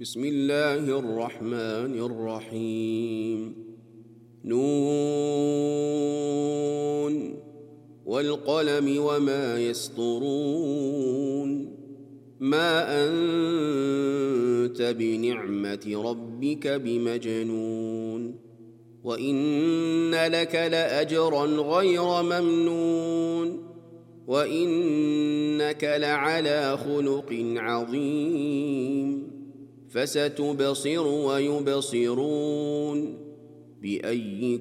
بسم الله الرحمن الرحيم. نون والقلم وما يسطرون. ما أنت بنعمة ربك بمجنون. وإن لك لأجرا غير ممنون. وإنك لعلى خلق عظيم. فستبصر ويبصرون بأيكم